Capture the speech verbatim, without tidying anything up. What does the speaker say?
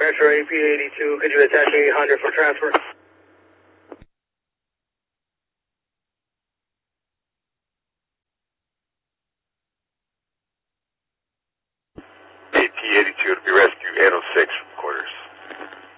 Rancher A P eighty-two, could you attach eight hundred for transfer? A P eighty-two to be rescued, eight oh six.